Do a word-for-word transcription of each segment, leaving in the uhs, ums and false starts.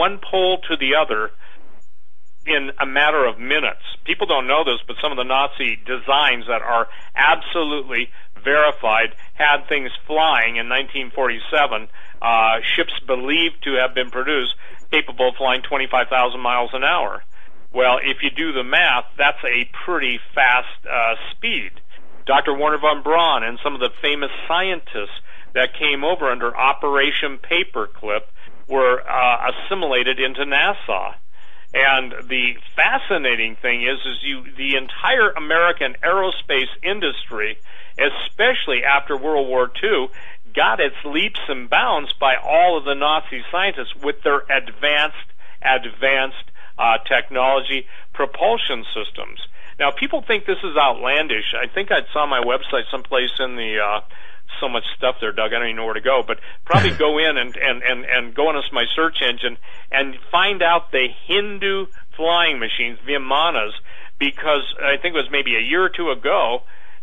one pole to the other in a matter of minutes. People don't know this, but some of the Nazi designs that are absolutely verified had things flying in nineteen forty-seven, uh, ships believed to have been produced capable of flying twenty-five thousand miles an hour. Well, if you do the math, that's a pretty fast uh, speed. Doctor Wernher von Braun and some of the famous scientists that came over under Operation Paperclip were uh, assimilated into NASA. And the fascinating thing is, is you the entire American aerospace industry, especially after World War Two, got its leaps and bounds by all of the Nazi scientists with their advanced, advanced uh, technology propulsion systems. Now, people think this is outlandish. I think I saw my website someplace in the uh, so much stuff there, Doug, I don't even know where to go, but probably go in and, and, and, and go into my search engine and find out the Hindu flying machines, Vimanas, because I think it was maybe a year or two ago,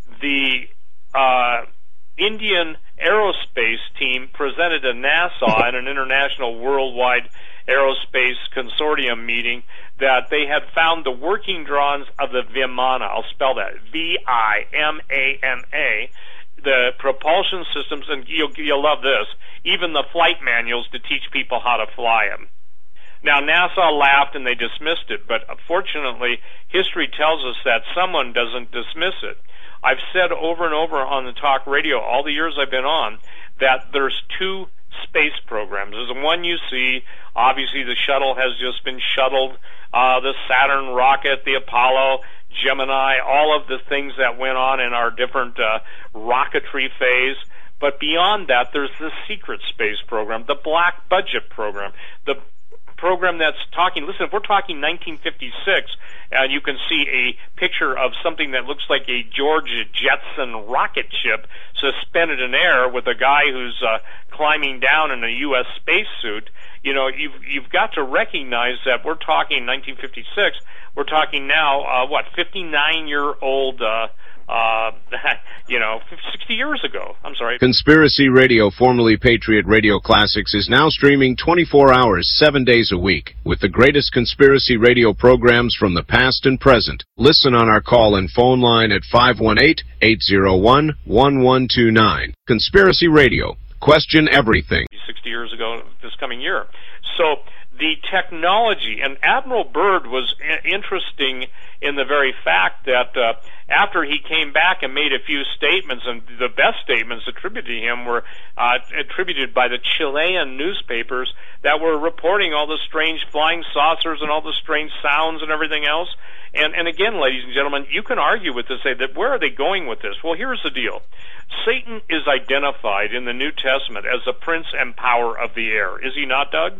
the uh, Indian aerospace team presented to NASA at an international worldwide aerospace consortium meeting that they had found the working drawings of the Vimana. I'll spell that, V I M A N A, the propulsion systems, and you'll, you'll love this, even the flight manuals to teach people how to fly them. Now, NASA laughed and they dismissed it, but fortunately, history tells us that someone doesn't dismiss it. I've said over and over on the talk radio all the years I've been on that there's two space programs. There's the one you see, obviously the shuttle has just been shuttled, uh, the Saturn rocket, the Apollo, Gemini, all of the things that went on in our different uh, rocketry phase. But beyond that, there's the secret space program, the black budget program, the program that's talking, listen, if we're talking nineteen fifty-six, and uh, you can see a picture of something that looks like a George Jetson rocket ship suspended in air with a guy who's uh, climbing down in a U S spacesuit, you know, you've, you've got to recognize that we're talking nineteen fifty-six, we're talking now, uh, what, fifty-nine-year-old, uh, uh, you know, sixty years ago. I'm sorry. Conspiracy Radio, formerly Patriot Radio Classics, is now streaming twenty-four hours, seven days a week, with the greatest conspiracy radio programs from the past and present. Listen on our call and phone line at five one eight, eight zero one, one one two nine. Conspiracy Radio. Question everything. sixty years ago this coming year. So the technology, and Admiral Byrd was interesting in the very fact that uh, after he came back and made a few statements, and the best statements attributed to him were uh, attributed by the Chilean newspapers that were reporting all the strange flying saucers and all the strange sounds and everything else. And, and again, ladies and gentlemen, you can argue with this, say that where are they going with this? Well, here's the deal. Satan is identified in the New Testament as the prince and power of the air. Is he not, Doug?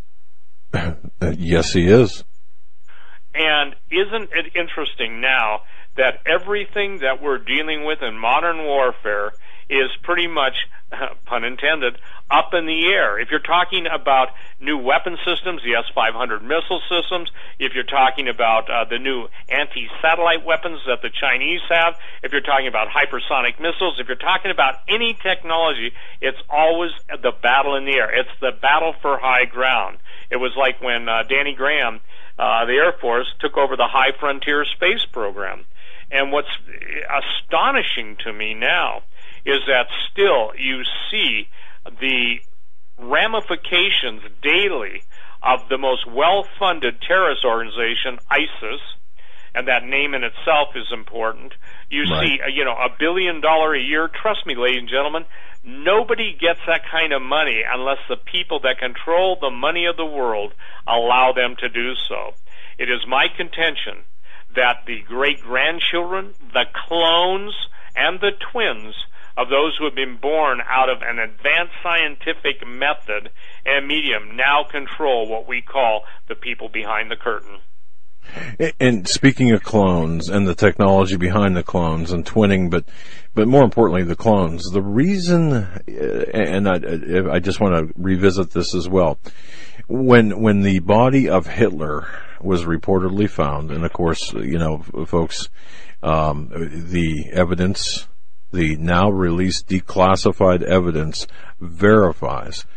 Yes, he is. And isn't it interesting now that everything that we're dealing with in modern warfare is pretty much, pun intended, up in the air? If you're talking about new weapon systems, the S five hundred missile systems, if you're talking about uh, the new anti-satellite weapons that the Chinese have, if you're talking about hypersonic missiles, if you're talking about any technology, it's always the battle in the air. It's the battle for high ground. It was like when uh, Danny Graham, uh, the Air Force, took over the High Frontier Space Program. And what's astonishing to me now is that still you see the ramifications daily of the most well-funded terrorist organization, ISIS, and that name in itself is important. You right. see, you know, a billion dollar a year. Trust me, ladies and gentlemen, nobody gets that kind of money unless the people that control the money of the world allow them to do so. It is my contention that the great-grandchildren, the clones, and the twins of those who have been born out of an advanced scientific method and medium now control what we call the people behind the curtain. And speaking of clones and the technology behind the clones and twinning, but but more importantly, the clones, the reason, and I, I just want to revisit this as well, when when the body of Hitler was reportedly found, and of course, you know, folks, um, the evidence, the now released declassified evidence verifies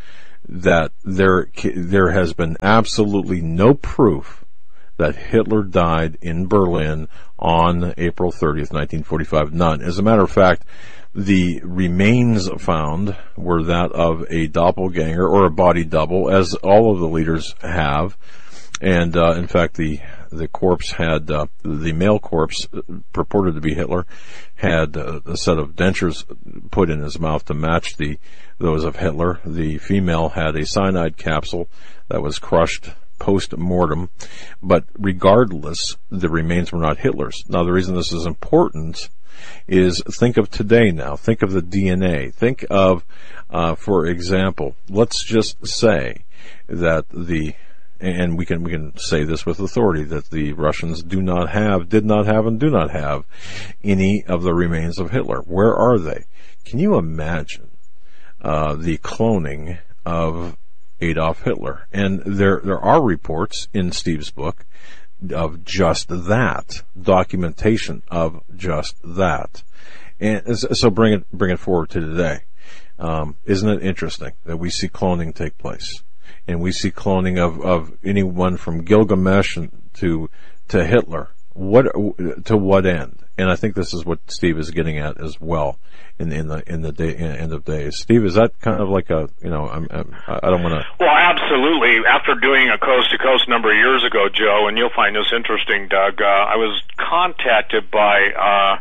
that there there has been absolutely no proof that Hitler died in Berlin on April thirtieth, nineteen forty-five. None. As a matter of fact, the remains found were that of a doppelganger or a body double, as all of the leaders have. And uh, in fact, the the corpse had uh, the male corpse, purported to be Hitler, had uh, a set of dentures put in his mouth to match the those of Hitler. The female had a cyanide capsule that was crushed post-mortem, but regardless, the remains were not Hitler's. Now, the reason this is important is think of today now. Think of the D N A. Think of, uh, for example, let's just say that the, and we can, we can say this with authority, that the Russians do not have, did not have, and do not have any of the remains of Hitler. Where are they? Can you imagine, uh, the cloning of Adolf Hitler? And there, there are reports in Steve's book of just that, documentation of just that. And so bring it, bring it forward to today. Um, isn't it interesting that we see cloning take place? And we see cloning of, of anyone from Gilgamesh to, to Hitler. What, to what end? And I think this is what Steve is getting at as well in, in the, in the day, in end of days. Steve, is that kind of like a, you know, I'm, I'm, I don't want to. Well, absolutely. After doing a coast to coast number of years ago, Joe, and you'll find this interesting, Doug, uh, I was contacted by, uh,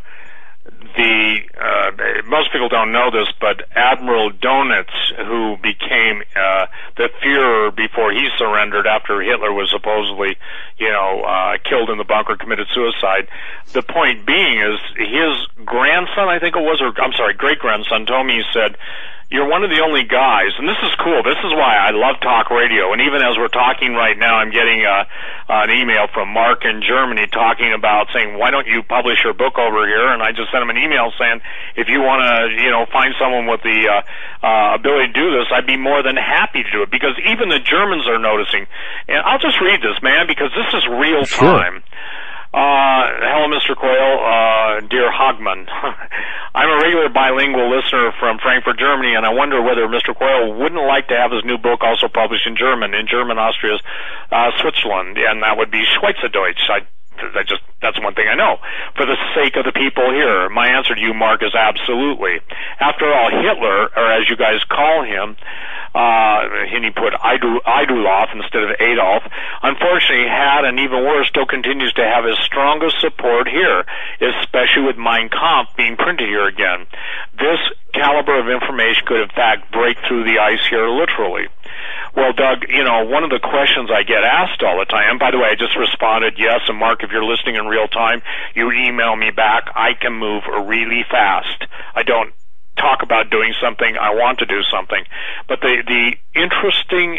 the, uh, most people don't know this, but Admiral Donitz, who became, uh, the Fuhrer before he surrendered after Hitler was supposedly, you know, uh, killed in the bunker, committed suicide. The point being is his grandson, I think it was, or I'm sorry, great-grandson told me, he said, you're one of the only guys, and this is cool. This is why I love talk radio. And even as we're talking right now, I'm getting uh, an email from Mark in Germany talking about saying, why don't you publish your book over here? And I just sent him an email saying, if you want to, you know, find someone with the uh, uh, ability to do this, I'd be more than happy to do it, because even the Germans are noticing. And I'll just read this, man, because this is real time. Sure. Uh, hello, Mister Quayle, uh, dear Hogman. I'm a regular bilingual listener from Frankfurt, Germany, and I wonder whether Mister Quayle wouldn't like to have his new book also published in German, in German, Austria's, uh, Switzerland, and that would be Schweizerdeutsch. I, I just, that's one thing I know. For the sake of the people here, my answer to you, Mark, is absolutely. After all, Hitler, or as you guys call him, uh, and he put Idulov instead of Adolf, unfortunately had, and even worse, still continues to have his strongest support here, especially with Mein Kampf being printed here again. This caliber of information could in fact break through the ice here literally. Well, Doug, you know, one of the questions I get asked all the time, and by the way, I just responded, yes, and Mark, if you're listening in real time, you email me back. I can move really fast. I don't talk about doing something. I want to do something. But the, the interesting,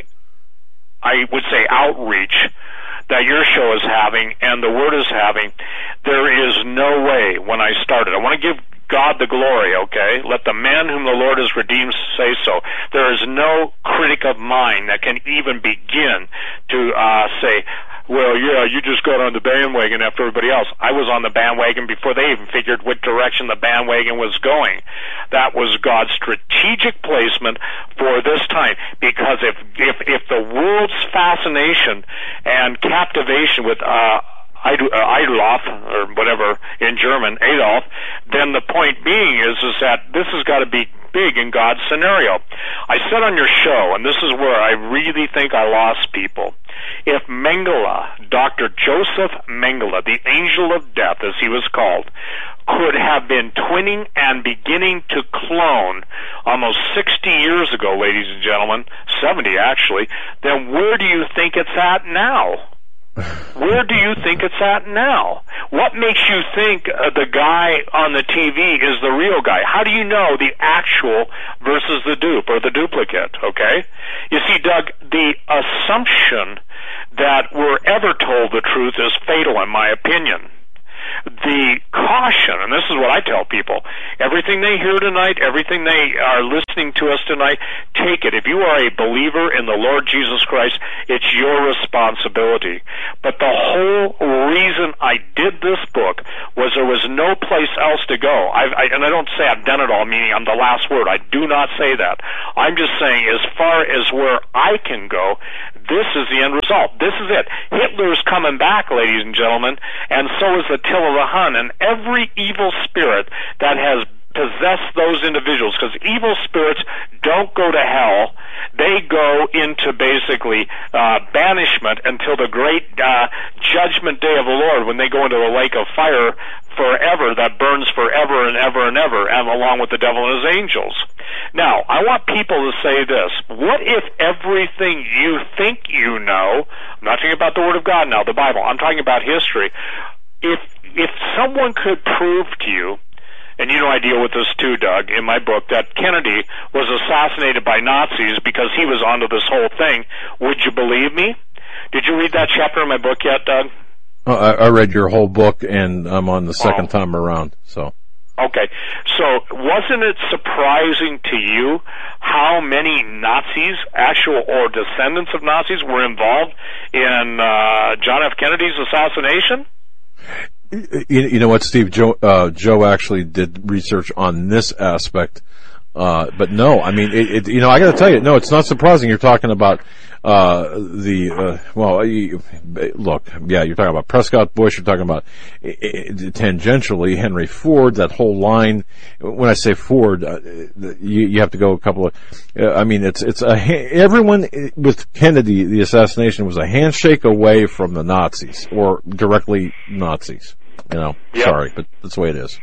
I would say, outreach that your show is having and the Word is having, there is no way when I started. I want to give God the glory, okay? Let the man whom the Lord has redeemed say so. There is no critic of mine that can even begin to uh, say, well, yeah, you just got on the bandwagon after everybody else. I was on the bandwagon before they even figured what direction the bandwagon was going. That was God's strategic placement for this time, because if if, if the world's fascination and captivation with uh Idulov, or whatever in German, Adolf, then the point being is, is that this has got to be big in God's scenario. I said on your show, and this is where I really think I lost people, if Mengele, Doctor Joseph Mengele, the angel of death as he was called, could have been twinning and beginning to clone almost sixty years ago, ladies and gentlemen, seventy actually, then where do you think it's at now? Where do you think it's at now? What makes you think uh, the guy on the T V is the real guy? How do you know the actual versus the dupe or the duplicate, okay? You see, Doug, the assumption that we're ever told the truth is fatal, in my opinion. the caution, and this is what I tell people, everything they hear tonight, everything they are listening to us tonight, take it. If you are a believer in the Lord Jesus Christ, it's your responsibility. But the whole reason I did this book was there was no place else to go. I've, I, and I don't say I've done it all, meaning I'm the last word. I do not say that. I'm just saying as far as where I can go, this is the end result. This is it. Hitler's coming back, ladies and gentlemen, and so is Attila the Hun, and every evil spirit that has possessed those individuals, because evil spirits don't go to hell. They go into basically uh, banishment until the great uh, judgment day of the Lord, when they go into the lake of fire forever, that burns forever and ever and ever, and along with the devil and his angels. Now, I want people to say this. What if everything you think you know, I'm not talking about the Word of God now, the Bible, I'm talking about history, if if someone could prove to you, and you know I deal with this too, Doug, in my book, that Kennedy was assassinated by Nazis because he was onto this whole thing, would you believe me? Did you read that chapter in my book yet, Doug? Oh, I, I read your whole book, and I'm on the second oh. time around, so. Okay, so wasn't it surprising to you how many Nazis, actual or descendants of Nazis, were involved in uh, John F. Kennedy's assassination? You, you know what, Steve? Joe, uh, Joe actually did research on this aspect, uh, but no, I mean, it, it, you know, I got to tell you, no, it's not surprising. You're talking about uh, the uh, well, you, look, yeah, you're talking about Prescott Bush. You're talking about uh, tangentially Henry Ford. That whole line. When I say Ford, uh, you, you have to go a couple of. Uh, I mean, it's it's a everyone with Kennedy. The assassination was a handshake away from the Nazis, or directly Nazis. You know, yep. Sorry, but that's the way it is.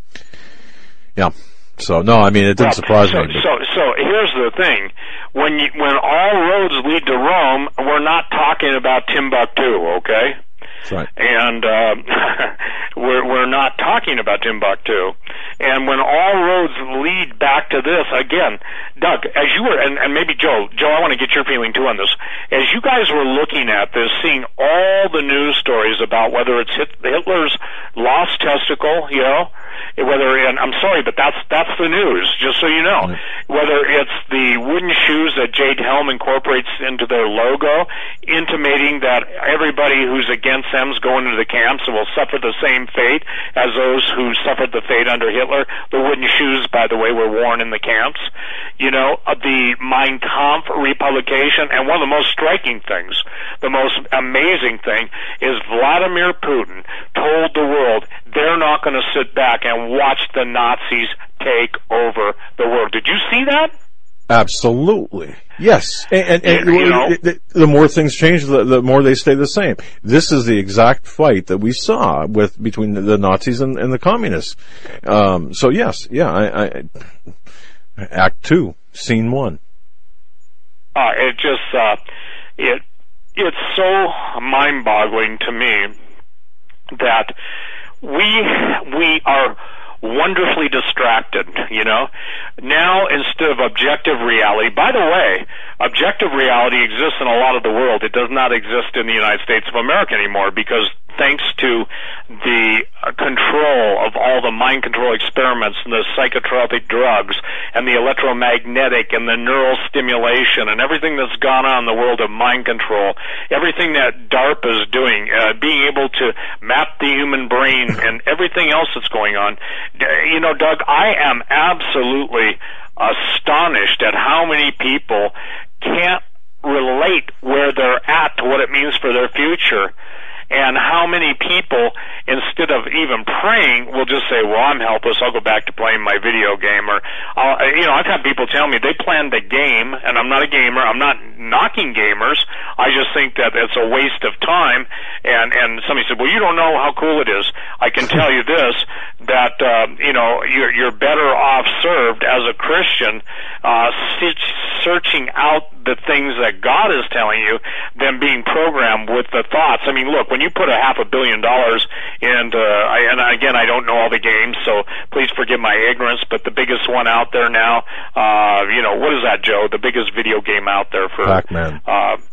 Yeah. So no, I mean it didn't well, surprise so, me. So, so here's the thing: when you, when all roads lead to Rome, we're not talking about Timbuktu, okay? That's right. And uh, we're we're not talking about Timbuktu. And when all roads lead back to this, again, Doug, as you were, and, and maybe Joe, Joe, I want to get your feeling too on this. As you guys were looking at this, seeing all the news stories about whether it's Hitler's lost testicle, you know, whether, and I'm sorry, but that's that's the news, just so you know. Mm-hmm. Whether it's the wooden shoes that Jade Helm incorporates into their logo, intimating that everybody who's against them's going into the camps and will suffer the same fate as those who suffered the fate under Hitler. The wooden shoes, by the way, were worn in the camps. You know, uh, the Mein Kampf republication, and one of the most striking things, the most amazing thing, is Vladimir Putin told the world they're not going to sit back and watch the Nazis take over the world. Did you see that? Absolutely. Yes. And, and, and you know, the, the more things change, the, the more they stay the same. This is the exact fight that we saw with between the, the Nazis and, and the communists. Um, so yes, yeah, I, I, Act Two, Scene One. Uh, it just, uh, it, it's so mind-boggling to me that we, we are wonderfully distracted, you know. Now, instead of objective reality, by the way, objective reality exists in a lot of the world. It does not exist in the United States of America anymore, because thanks to the uh, control of all the mind control experiments and the psychotropic drugs and the electromagnetic and the neural stimulation and everything that's gone on in the world of mind control, everything that DARPA is doing, uh, being able to map the human brain and everything else that's going on, you know, Doug, I am absolutely astonished at how many people can't relate where they're at to what it means for their future. And how many people, instead of even praying, will just say, well, I'm helpless, I'll go back to playing my video game. Or, I'll, you know, I've had people tell me they planned a game, and I'm not a gamer, I'm not knocking gamers, I just think that it's a waste of time. And, and somebody said, well, you don't know how cool it is. I can tell you this, that, uh, you know, you're, you're better off served as a Christian, uh, searching out the things that God is telling you than being programmed with the thoughts. I mean, look, when you put a half a billion dollars into, I, and again, I don't know all the games, so please forgive my ignorance, but the biggest one out there now, uh, you know, what is that, Joe? The biggest video game out there for, Pac-Man. Uh,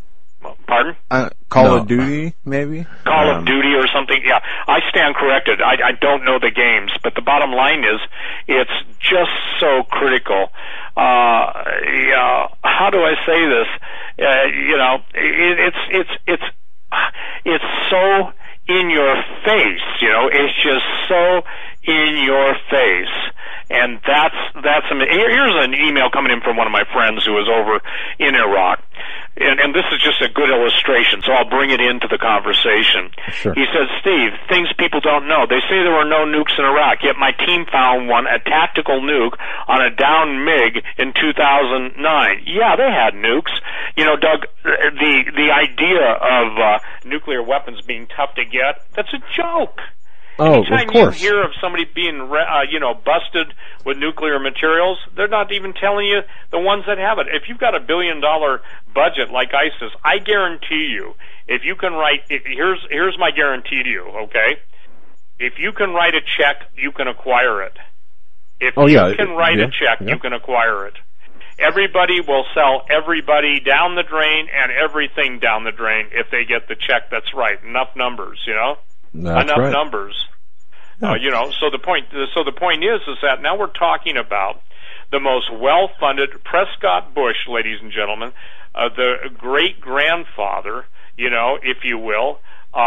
Pardon? Uh, Call No. of Duty, maybe? Call Um, of Duty or something. Yeah, I stand corrected. I, I don't know the games, but the bottom line is it's just so critical. Uh, yeah, how do I say this? Uh, you know, it, it's it's it's it's so in your face. You know, it's just so in your face. And that's, that's, here's an email coming in from one of my friends who was over in Iraq. And, and this is just a good illustration, so I'll bring it into the conversation. Sure. He says, Steve, things people don't know. They say there were no nukes in Iraq, yet my team found one, a tactical nuke, on a downed MiG in two thousand nine. Yeah, they had nukes. You know, Doug, the, the idea of uh, nuclear weapons being tough to get, that's a joke. Oh, Anytime of course. you hear of somebody being, uh, you know, busted with nuclear materials, they're not even telling you the ones that have it. If you've got a billion dollar budget like ISIS, I guarantee you, if you can write, if, here's here's my guarantee to you, okay? If you can write a check, you can acquire it. If Oh, you yeah, can it- write yeah, a check, yeah. you can acquire it. Everybody will sell everybody down the drain and everything down the drain if they get the check that's right. Enough numbers, you know? That's Enough right. numbers. Yeah. Uh, you know, so the point, so the point is, is that now we're talking about the most well-funded Prescott Bush, ladies and gentlemen, uh, the great-grandfather, you know, if you will,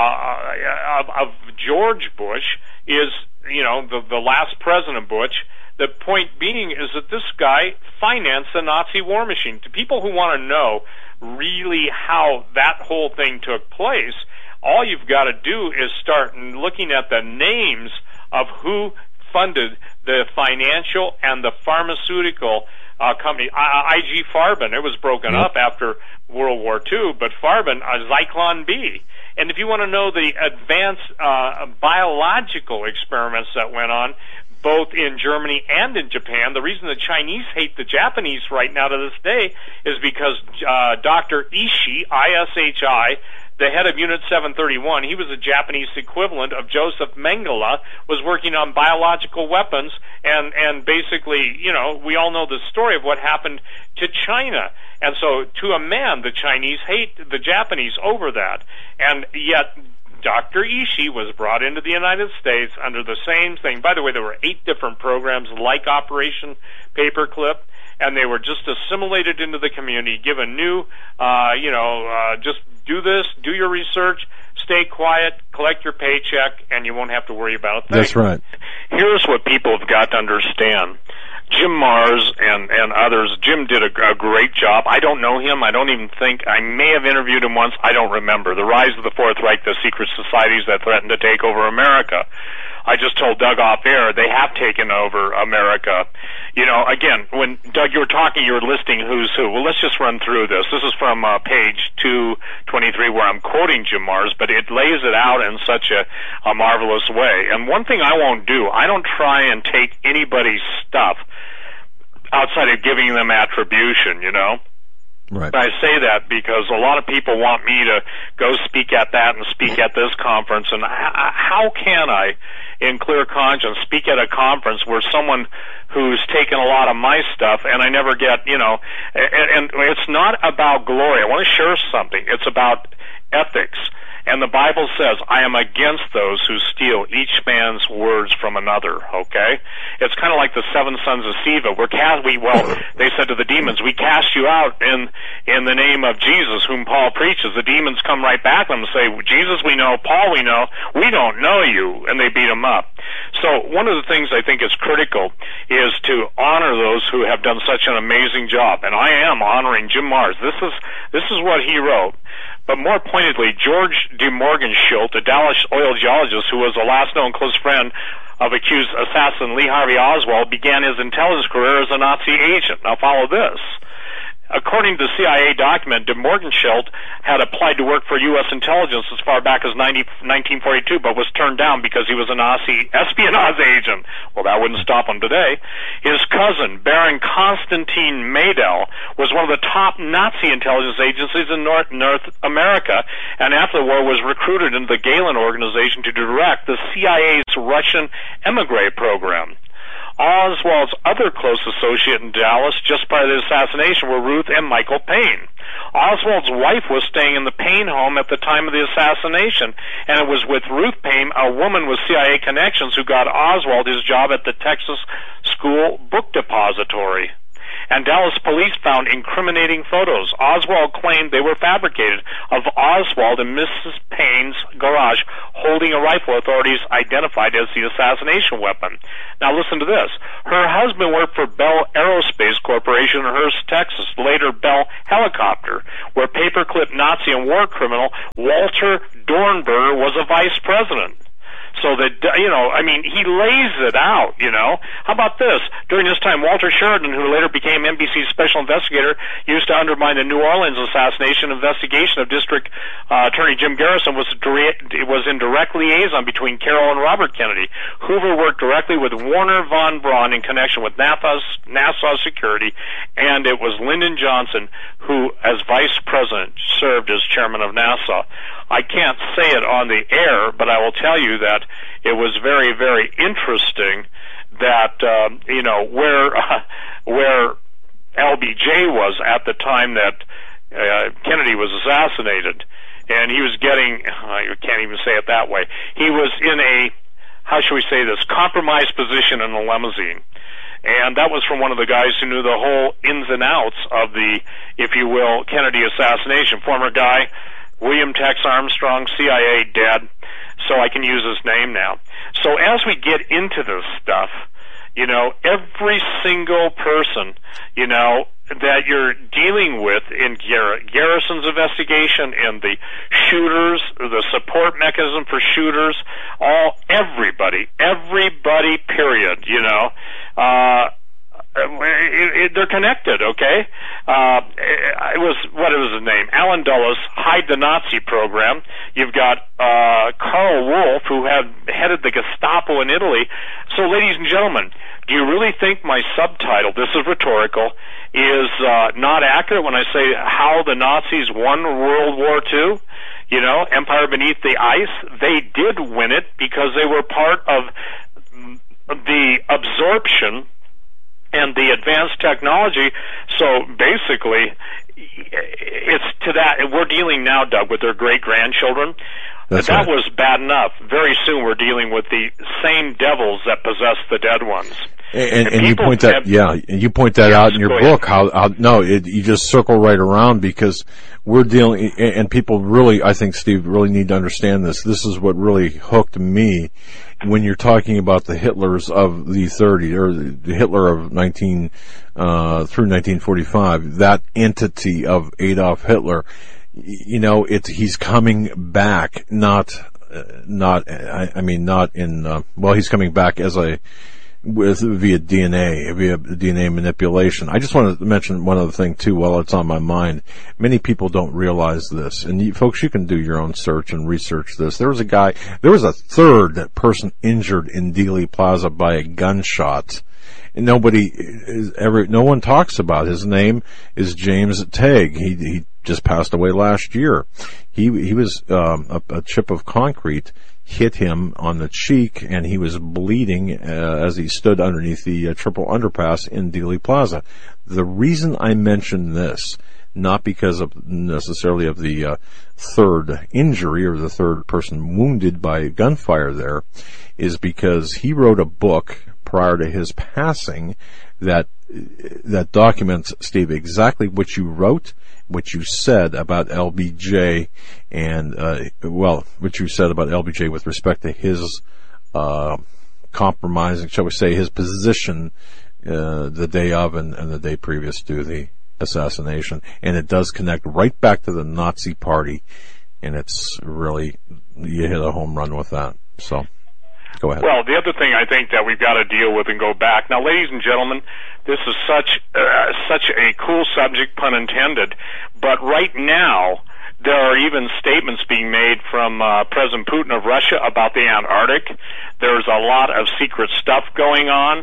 uh, of, of George Bush is, you know, the, the last President Bush. The point being is that this guy financed the Nazi war machine. To people who want to know really how that whole thing took place, all you've got to do is start looking at the names of who funded the financial and the pharmaceutical uh, company. I- IG Farben, it was broken Yep. up after World War Two, but Farben, uh, Zyklon B. And if you want to know the advanced uh, biological experiments that went on, both in Germany and in Japan, the reason the Chinese hate the Japanese right now to this day is because uh, Doctor Ishii, I S H I, the head of Unit seven thirty-one, he was a Japanese equivalent of Joseph Mengele, was working on biological weapons, and, and basically, you know, we all know the story of what happened to China. And so, to a man, the Chinese hate the Japanese over that. And yet, Doctor Ishii was brought into the United States under the same thing. By the way, there were eight different programs like Operation Paperclip, and they were just assimilated into the community, given new, uh, you know, uh, just do this, do your research, stay quiet, collect your paycheck, and you won't have to worry about a thing. That's right. Here's what people have got to understand. Jim Mars and, and others, Jim did a, a great job. I don't know him. I don't even think, I may have interviewed him once. I don't remember. The Rise of the Fourth Reich, the secret societies that threatened to take over America. I just told Doug off air, they have taken over America. You know, again, when, Doug, you were talking, you were listing who's who. Well, let's just run through this. This is from uh, page two twenty-three, where I'm quoting Jim Mars, but it lays it out in such a, a marvelous way. And one thing I won't do, I don't try and take anybody's stuff outside of giving them attribution, you know? Right. I say that because a lot of people want me to go speak at that and speak at this conference, and how can I, in clear conscience, speak at a conference where someone who's taken a lot of my stuff and I never get, you know, and, and it's not about glory. I want to share something. It's about ethics. And the Bible says, I am against those who steal each man's words from another, okay? It's kind of like the seven sons of Sceva. We're cast, we, well, they said to the demons, we cast you out in, in the name of Jesus, whom Paul preaches. The demons come right back and say, Jesus we know, Paul we know, we don't know you, and they beat him up. So one of the things I think is critical is to honor those who have done such an amazing job. And I am honoring Jim Mars. This is, this is what he wrote. But more pointedly, George de Morgenschild, a Dallas oil geologist who was the last known close friend of accused assassin Lee Harvey Oswald, began his intelligence career as a Nazi agent. Now follow this. According to the C I A document, de Morgenschild had applied to work for U S intelligence as far back as nineteen forty-two, but was turned down because he was a Nazi espionage agent. Well, that wouldn't stop him today. His cousin, Baron Konstantin Maydel, was one of the top Nazi intelligence agencies in North, North America, and after the war was recruited into the Gehlen organization to direct the C I A's Russian emigre program. Oswald's other close associate in Dallas just prior to the assassination were Ruth and Michael Payne. Oswald's wife was staying in the Payne home at the time of the assassination, and it was with Ruth Payne, a woman with C I A connections, who got Oswald his job at the Texas School Book Depository. And Dallas police found incriminating photos. Oswald claimed they were fabricated of Oswald in Missus Payne's garage holding a rifle authorities identified as the assassination weapon. Now listen to this. Her husband worked for Bell Aerospace Corporation in Hearst, Texas, later Bell Helicopter, where paperclip Nazi and war criminal Walter Dornberger was a vice president. So that, you know, I mean, he lays it out, you know. How about this? During this time, Walter Sheridan, who later became N B C's special investigator, used to undermine the New Orleans assassination investigation of District uh, Attorney Jim Garrison, was, direct, was in direct liaison between Carroll and Robert Kennedy. Hoover worked directly with Warner von Braun in connection with NASA's, NASA's security, and it was Lyndon Johnson who, as vice president, served as chairman of NASA. I can't say it on the air, but I will tell you that it was very, very interesting that, um, you know, where uh, where L B J was at the time that uh, Kennedy was assassinated. And he was getting, uh, you can't even say it that way, he was in a, how should we say this, compromised position in a limousine. And that was from one of the guys who knew the whole ins and outs of the, if you will, Kennedy assassination. Former guy, William Tex Armstrong, C I A, dead, so I can use his name now. So as we get into this stuff, you know, every single person, you know, that you're dealing with in Gar- Garrison's investigation and the shooters, the support mechanism for shooters, all, everybody, everybody, period, you know, uh, It, it, they're connected, okay? Uh, it, it was, what was his name? Alan Dulles, Hide the Nazi program. You've got uh, Karl Wolf, who had headed the Gestapo in Italy. So, ladies and gentlemen, do you really think my subtitle, this is rhetorical, is uh, not accurate when I say how the Nazis won World War Two? You know, Empire Beneath the Ice? They did win it because they were part of the absorption and the advanced technology. So basically, it's to that, we're dealing now, Doug, with their great-grandchildren. That's that right. was bad enough. Very soon we're dealing with the same devils that possess the dead ones. And, and, and you point that, have, yeah, you point that yes, out in your book. How, how no, it, you just circle right around because we're dealing, and people really, I think, Steve, really need to understand this. This is what really hooked me when you're talking about the Hitlers of the thirties, or the Hitler of nineteen uh through nineteen forty-five. That entity of Adolf Hitler, you know, it's he's coming back, not, uh, not, I, I mean, not in. Uh, well, he's coming back as a. With via D N A, via D N A manipulation. I just want to mention one other thing too while it's on my mind. Many people don't realize this, and you, folks, you can do your own search and research this. There was a guy, there was a third person injured in Dealey Plaza by a gunshot. And nobody is ever, no one talks about. His name is James Tague. He, he just passed away last year. He, he was, um, a, a chip of concrete hit him on the cheek, and he was bleeding uh, as he stood underneath the uh, triple underpass in Dealey Plaza. The reason I mention this, not because of necessarily of the uh, third injury or the third person wounded by gunfire there, is because he wrote a book prior to his passing that that documents, Steve, exactly what you wrote, what you said about L B J, and uh, well, what you said about L B J with respect to his uh, compromising, shall we say, his position uh, the day of and, and the day previous to the assassination, and it does connect right back to the Nazi Party, and it's really, you hit a home run with that. So, go ahead. Well, the other thing I think that we've got to deal with and go back. Now, ladies and gentlemen, this is such uh, such a cool subject, pun intended, but right now there are even statements being made from uh, President Putin of Russia about the Antarctic. There's a lot of secret stuff going on.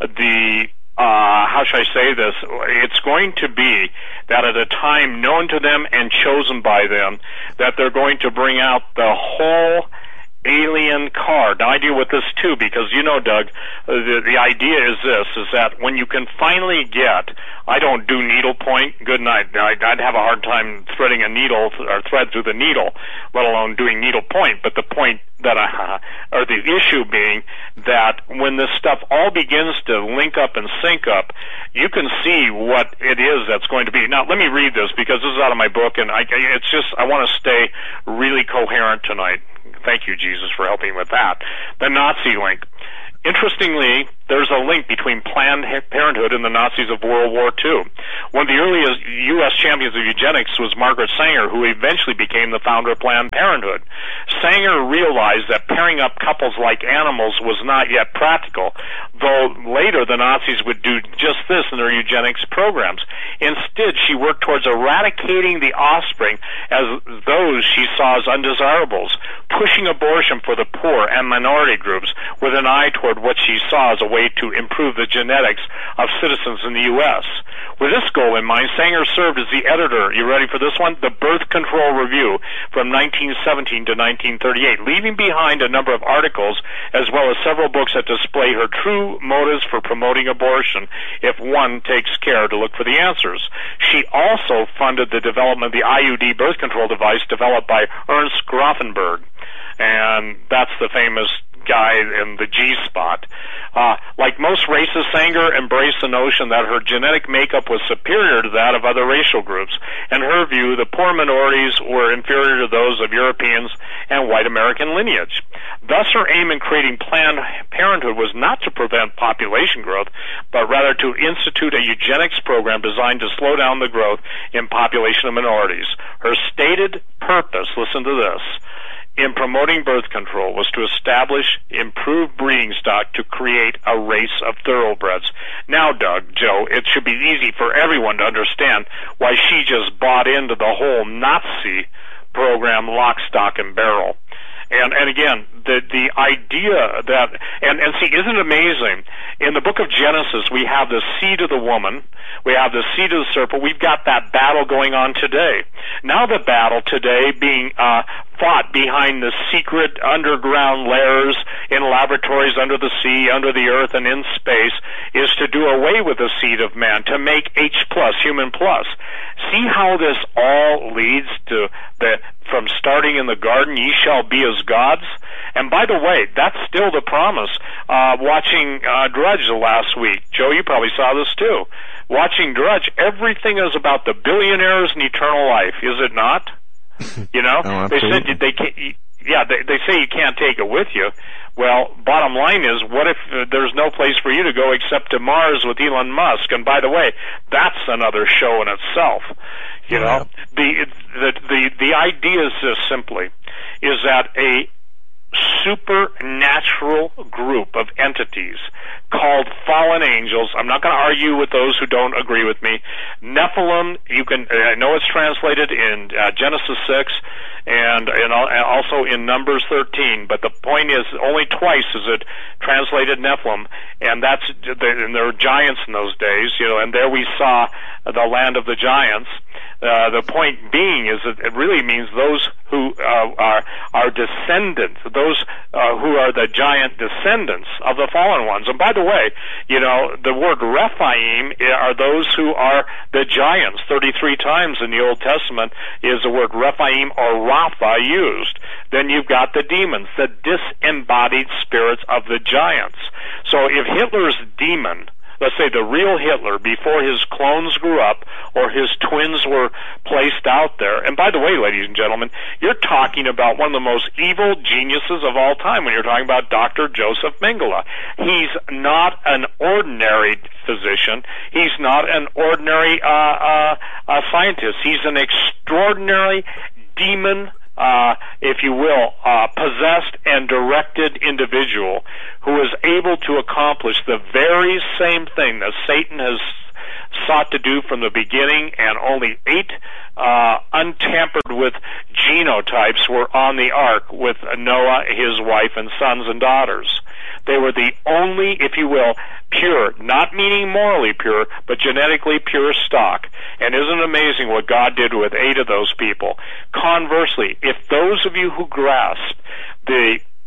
The Uh, how should I say this? It's going to be that at a time known to them and chosen by them, that they're going to bring out the whole alien card. Now, I deal with this too because, you know, Doug, the, the idea is this, is that when you can finally get, I don't do needlepoint, good night. I'd, I'd have a hard time threading a needle or thread through the needle, let alone doing needlepoint, but the point that I, or the issue being that when this stuff all begins to link up and sync up, you can see what it is that's going to be. Now, let me read this because this is out of my book, and I, it's just, I want to stay really coherent tonight. Thank you, Jesus, for helping with that. The Nazi link. Interestingly, there's a link between Planned Parenthood and the Nazis of World War Two. One of the earliest U S champions of eugenics was Margaret Sanger, who eventually became the founder of Planned Parenthood. Sanger realized that pairing up couples like animals was not yet practical, though later the Nazis would do just this in their eugenics programs. Instead, she worked towards eradicating the offspring as those she saw as undesirables, pushing abortion for the poor and minority groups with an eye toward what she saw as a way to improve the genetics of citizens in the U S. With this goal in mind, Sanger served as the editor, you ready for this one? The Birth Control Review from nineteen seventeen to nineteen thirty-eight, leaving behind a number of articles as well as several books that display her true motives for promoting abortion if one takes care to look for the answers. She also funded the development of the I U D birth control device developed by Ernst Grafenberg, and that's the famous guy in the G-spot. Uh, like most racists, Sanger embraced the notion that her genetic makeup was superior to that of other racial groups. In her view, the poor minorities were inferior to those of Europeans and white American lineage. Thus, her aim in creating Planned Parenthood was not to prevent population growth, but rather to institute a eugenics program designed to slow down the growth in population of minorities. Her stated purpose, listen to this, in promoting birth control was to establish improved breeding stock to create a race of thoroughbreds. Now, Doug, Joe, it should be easy for everyone to understand why she just bought into the whole Nazi program lock, stock, and barrel. And, and again, the, the idea that, and, and see, isn't it amazing? In the book of Genesis, we have the seed of the woman, we have the seed of the serpent, we've got that battle going on today. Now the battle today being uh, fought behind the secret underground layers in laboratories under the sea, under the earth, and in space is to do away with the seed of man, to make H plus, human plus. See how this all leads to the, from starting in the garden, ye shall be as gods? And by the way, that's still the promise. Uh, watching uh, Drudge the last week, Joe, you probably saw this too. Watching Drudge, everything is about the billionaires and eternal life, is it not? You know, oh, they said they can't. Yeah, they, they say you can't take it with you. Well, bottom line is, what if uh, there's no place for you to go except to Mars with Elon Musk? And by the way, that's another show in itself. You know, yeah. the the the the idea is this simply, is that a supernatural group of entities called fallen angels. I'm not going to argue with those who don't agree with me. Nephilim, you can, I know it's translated in uh, Genesis six and, and also in Numbers thirteen, but the point is only twice is it translated Nephilim, and that's, and there were giants in those days, you know, and there we saw the land of the giants. Uh, the point being is that it really means those who uh, are are descendants, those uh, who are the giant descendants of the fallen ones. And by the way, you know, the word Rephaim are those who are the giants. thirty-three times in the Old Testament is the word Rephaim or Rapha used. Then you've got the demons, the disembodied spirits of the giants. So if Hitler's demon, let's say the real Hitler, before his clones grew up or his twins were placed out there. And by the way, ladies and gentlemen, you're talking about one of the most evil geniuses of all time when you're talking about Doctor Joseph Mengele. He's not an ordinary physician. He's not an ordinary uh, uh, uh, scientist. He's an extraordinary demon Uh, if you will, uh, possessed and directed individual who is able to accomplish the very same thing that Satan has sought to do from the beginning, and only eight uh, untampered with genotypes were on the ark with Noah, his wife, and sons and daughters. They were the only, if you will, pure, not meaning morally pure, but genetically pure stock. And isn't it amazing what God did with eight of those people? Conversely, if those of you who grasp the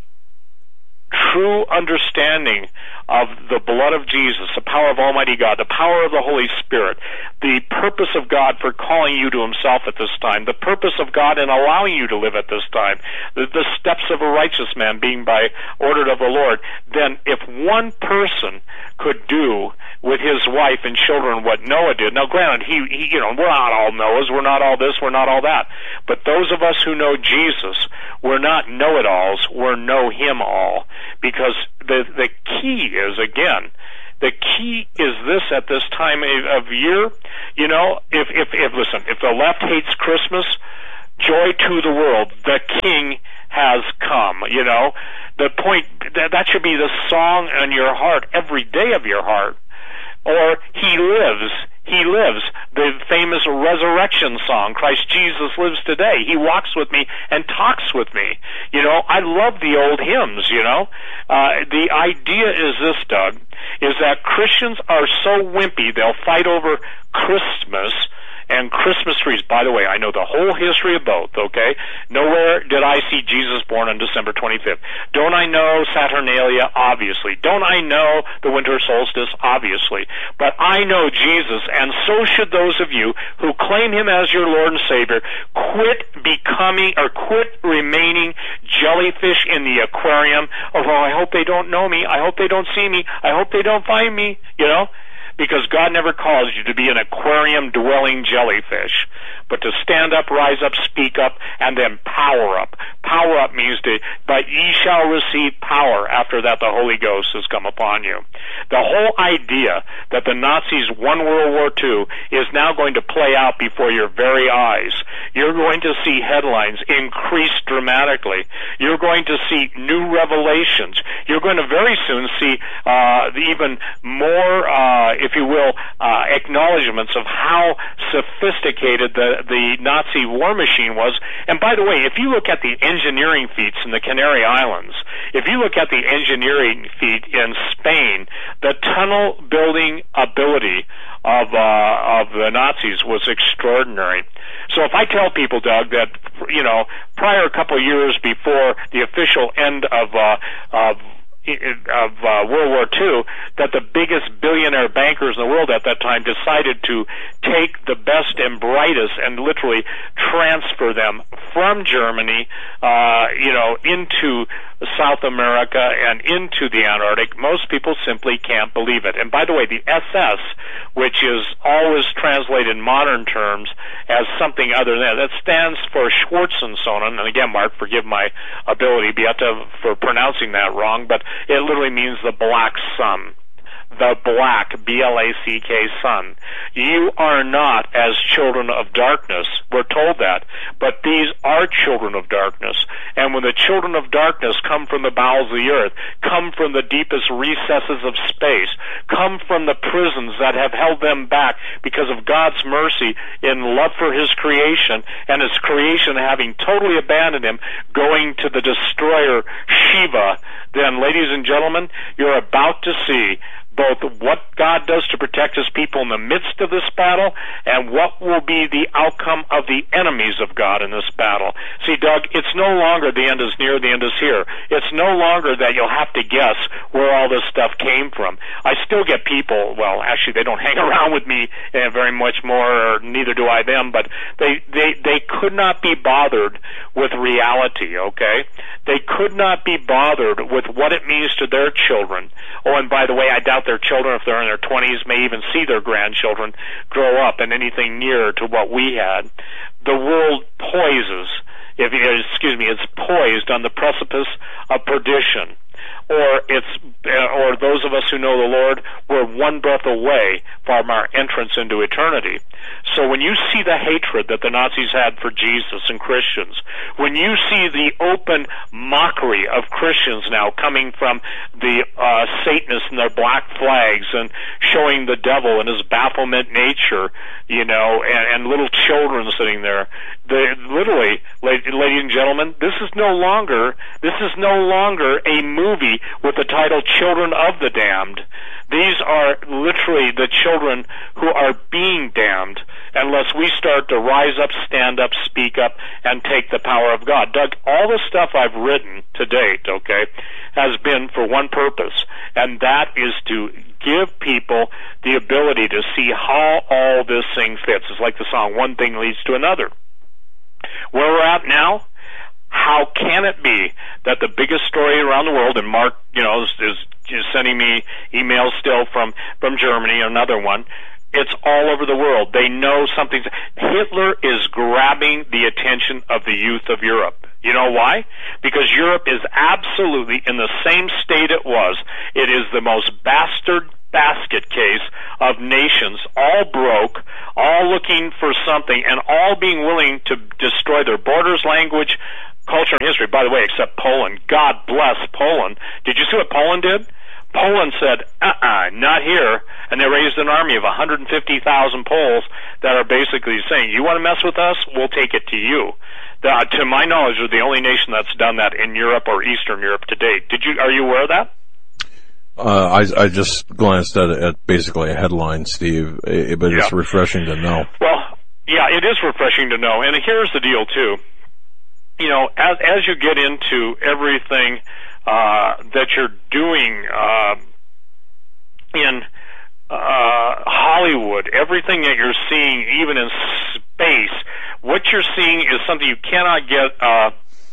true understanding of the blood of Jesus, the power of Almighty God, the power of the Holy Spirit, the purpose of God for calling you to Himself at this time, the purpose of God in allowing you to live at this time, the, the steps of a righteous man being by ordered of the Lord, then if one person could do with his wife and children what Noah did. Now, granted, he, he, you know, we're not all Noahs, we're not all this, we're not all that. But those of us who know Jesus, we're not know-it-alls, we're know-him-all. Because the the key is, again, the key is this at this time of year, you know, if, if, if, listen, if the left hates Christmas, joy to the world, the King has come, you know. The point, that, that should be the song in your heart, every day of your heart. Or, He lives, He lives, the famous resurrection song, Christ Jesus lives today. He walks with me and talks with me. You know, I love the old hymns, you know. Uh, the idea is this, Doug, is that Christians are so wimpy, they'll fight over Christmas and Christmas trees. By the way, I know the whole history of both, okay? Nowhere did I see Jesus born on December twenty-fifth. Don't I know Saturnalia? Obviously. Don't I know the winter solstice? Obviously. But I know Jesus, and so should those of you who claim Him as your Lord and Savior. Quit becoming, or quit remaining jellyfish in the aquarium. Oh, well, I hope they don't know me. I hope they don't see me. I hope they don't find me, you know? Because God never calls you to be an aquarium-dwelling jellyfish, but to stand up, rise up, speak up, and then power up. Power up means to, but ye shall receive power after that the Holy Ghost has come upon you. The whole idea that the Nazis won World War Two is now going to play out before your very eyes. You're going to see headlines increase dramatically. You're going to see new revelations. You're going to very soon see uh, even more, uh, if you will, uh, acknowledgments of how sophisticated the, the Nazi war machine was. And by the way, if you look at the engineering feats in the Canary Islands, if you look at the engineering feat in Spain, the tunnel building ability of uh, of the Nazis was extraordinary. So if I tell people, Doug, that, you know, prior a couple of years before the official end of uh, of of uh, World War Two, that the biggest billionaire bankers in the world at that time decided to take the best and brightest and literally transfer them from Germany, uh, you know, into South America and into the Antarctic. Most people simply can't believe it. And by the way, the S S, which is always translated in modern terms as something other than that, that stands for Schwarzensonnen. And again, Mark, forgive my ability for pronouncing that wrong, but it literally means the black sun. The black, B L A C K, sun. You are not as children of darkness. We're told that. But these are children of darkness. And when the children of darkness come from the bowels of the earth, come from the deepest recesses of space, come from the prisons that have held them back because of God's mercy in love for His creation, and His creation having totally abandoned Him, going to the destroyer Shiva, then, ladies and gentlemen, you're about to see both what God does to protect His people in the midst of this battle and what will be the outcome of the enemies of God in this battle. See, Doug, it's no longer the end is near, the end is here. It's no longer that you'll have to guess where all this stuff came from. I still get people, well, actually they don't hang around with me uh, very much more, or neither do I them, but they, they, they could not be bothered with reality, okay? They could not be bothered with what it means to their children. Oh, and by the way, I doubt their children, if they're in their twenties, may even see their grandchildren grow up in anything near to what we had. The world poises, if excuse me, it's poised on the precipice of perdition. Or it's, or those of us who know the Lord, we're one breath away from our entrance into eternity. So when you see the hatred that the Nazis had for Jesus and Christians, when you see the open mockery of Christians now coming from the uh, Satanists and their black flags and showing the devil and his bafflement nature, you know, and, and little children sitting there, the, literally, ladies and gentlemen, this is no longer, this is no longer a movie movie with the title Children of the Damned. These are literally the children who are being damned unless we start to rise up, stand up, speak up, and take the power of God. Doug, all the stuff I've written to date, okay, has been for one purpose, and that is to give people the ability to see how all this thing fits. It's like the song, one thing leads to another. Where we're at now, how can it be that the biggest story around the world, and Mark, you know, is, is, is sending me emails still from, from Germany, another one, it's all over the world. They know something's... Hitler is grabbing the attention of the youth of Europe. You know why? Because Europe is absolutely in the same state it was. It is the most bastard basket case of nations, all broke, all looking for something, and all being willing to destroy their borders, language, culture, and history. By the way, except Poland. God bless Poland. Did you see what Poland did? Poland said, uh-uh, not here, and they raised an army of one hundred fifty thousand Poles that are basically saying, you want to mess with us? We'll take it to you. The, to my knowledge, they're the only nation that's done that in Europe or Eastern Europe to date. Did you? Are you aware of that? Uh, I, I just glanced at, at basically a headline, Steve, but yeah. It's refreshing to know. Well, yeah, it is refreshing to know, and here's the deal, too. You know, as, as you get into everything uh, that you're doing uh, in uh, Hollywood, everything that you're seeing, even in space, what you're seeing is something you cannot get uh,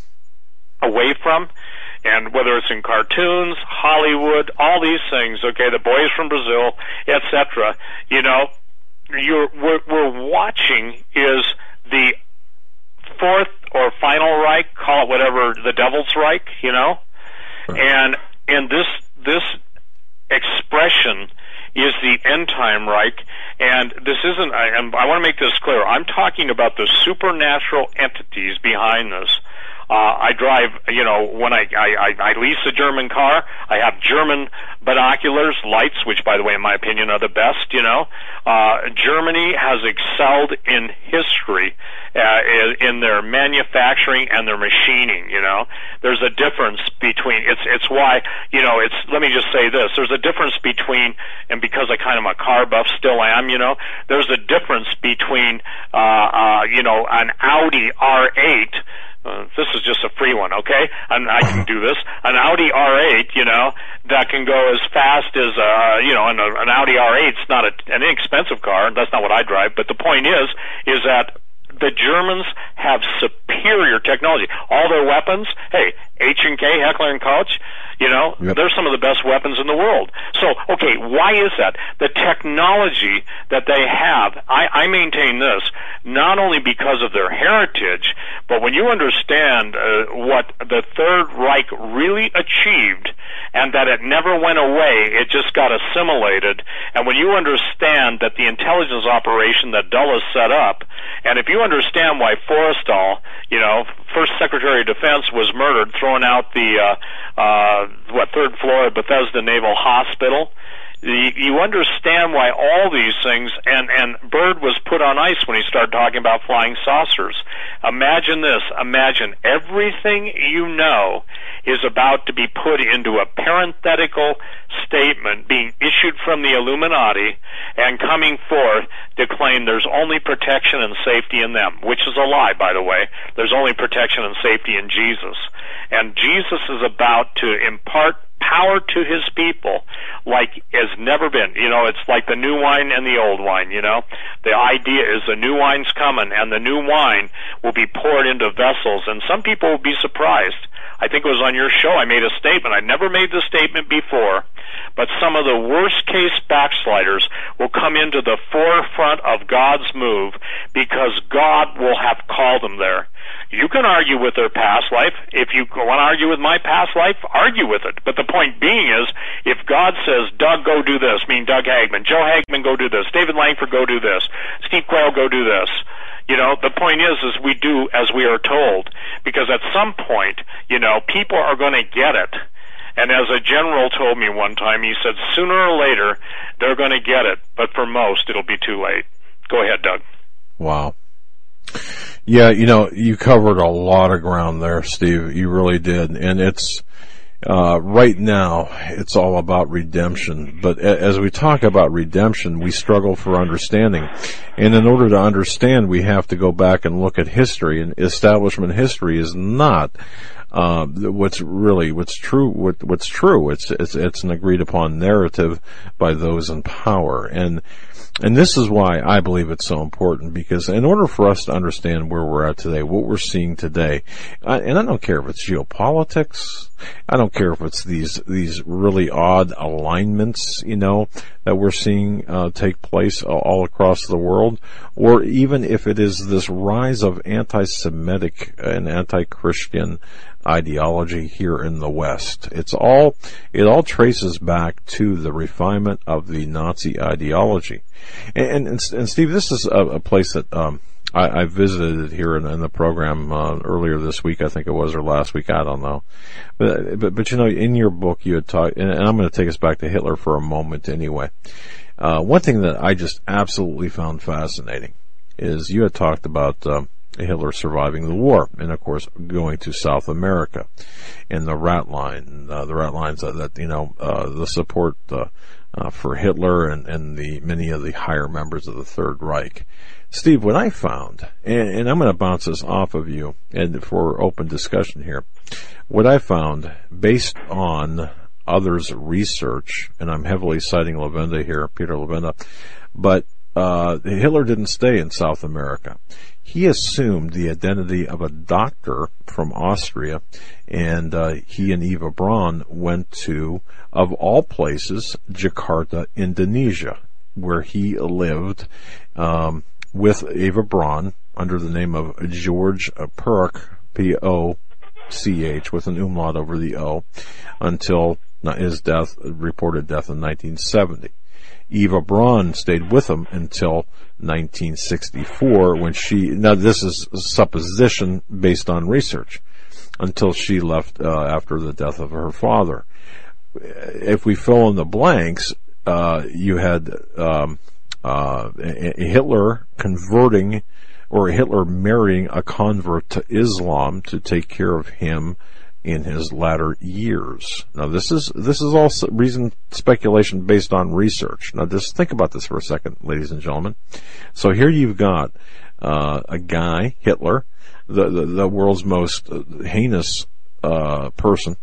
away from. And whether it's in cartoons, Hollywood, all these things, okay, the boys from Brazil, et cetera, you know, you're, we're, we're watching is the fourth or final Reich, call it whatever, the Devil's Reich, you know, right. and and this this expression is the end time Reich, and this isn't. I, and I want to make this clear. I'm talking about the supernatural entities behind this. Uh, I drive, you know, when I, I, I lease a German car, I have German binoculars, lights, which, by the way, in my opinion, are the best, you know. Uh, Germany has excelled in history uh, in their manufacturing and their machining, you know. There's a difference between, it's it's why, you know, it's, let me just say this, there's a difference between, and because I kind of am a car buff, still am, you know, there's a difference between, uh, uh, you know, an Audi R eight, Uh, this is just a free one, okay? And I can do this. An Audi R eight, you know, that can go as fast as, uh, you know, an, an Audi R eight's not a, an inexpensive car. That's not what I drive. But the point is, is that the Germans have superior technology. All their weapons, hey, H and K, Heckler and Koch, you know, yep. They're some of the best weapons in the world. So, okay, why is that? The technology that they have, I, I maintain this, not only because of their heritage, but when you understand uh, what the Third Reich really achieved, and that it never went away, it just got assimilated, and when you understand that the intelligence operation that Dulles set up, and if you understand why Forrestal, you know, first Secretary of Defense, was murdered, throwing out the, uh, uh, what, third floor of Bethesda Naval Hospital, you understand why all these things, and, and Byrd was put on ice when he started talking about flying saucers. Imagine this, imagine everything you know is about to be put into a parenthetical statement being issued from the Illuminati and coming forth to claim there's only protection and safety in them, which is a lie, by the way. There's only protection and safety in Jesus. And Jesus is about to impart power to his people like has never been. You know, it's like the new wine and the old wine, you know. The idea is the new wine's coming, and the new wine will be poured into vessels, and some people will be surprised. I think it was on your show I made a statement. I never made the statement before, but some of the worst-case backsliders will come into the forefront of God's move because God will have called them there. You can argue with their past life. If you want to argue with my past life, argue with it. But the point being is, if God says, Doug, go do this, meaning Doug Hagman, Joe Hagman, go do this, David Langford, go do this, Steve Quayle, go do this, you know, the point is, is we do as we are told. Because at some point, you know, people are going to get it. And as a general told me one time, he said, sooner or later, they're going to get it. But for most, it'll be too late. Go ahead, Doug. Wow. Yeah, you know, you covered a lot of ground there, Steve. You really did. And it's, Uh, right now, it's all about redemption. But a- as we talk about redemption, we struggle for understanding. And in order to understand, we have to go back and look at history. And establishment history is not uh, what's really what's true. What, what's true? It's it's it's an agreed upon narrative by those in power. And And this is why I believe it's so important, because in order for us to understand where we're at today, what we're seeing today, uh, and I don't care if it's geopolitics, I don't care if it's these these really odd alignments, you know, that we're seeing uh, take place all across the world, or even if it is this rise of anti-Semitic and anti-Christian ideology here in the West. It's all, it all traces back to the refinement of the Nazi ideology. And, and, and Steve, this is a, a place that, um, I, I visited here in, in the program, uh, earlier this week, I think it was, or last week, I don't know. But, but, but you know, in your book you had talked, and, and I'm going to take us back to Hitler for a moment anyway. Uh, one thing that I just absolutely found fascinating is you had talked about, um, Hitler surviving the war, and of course going to South America, and the rat line, uh, the rat lines that, that you know, uh, the support uh, uh, for Hitler and, and the many of the higher members of the Third Reich. Steve, what I found, and, and I'm going to bounce this off of you, and for open discussion here, what I found based on others' research, and I'm heavily citing Levenda here, Peter Levenda, but uh, Hitler didn't stay in South America. He assumed the identity of a doctor from Austria, and uh, he and Eva Braun went to, of all places, Jakarta, Indonesia, where he lived um, with Eva Braun under the name of George Perk, P O C H, with an umlaut over the O, until his death, reported death in nineteen seventy. Eva Braun stayed with him until nineteen sixty-four, when she, now this is supposition based on research, until she left uh, after the death of her father. If we fill in the blanks, uh, you had um, uh, Hitler converting, or Hitler marrying a convert to Islam to take care of him in his latter years. Now this is, this is all reason, speculation based on research. Now just think about this for a second, ladies and gentlemen. So here you've got, uh, a guy, Hitler, the, the, the world's most heinous, uh, person,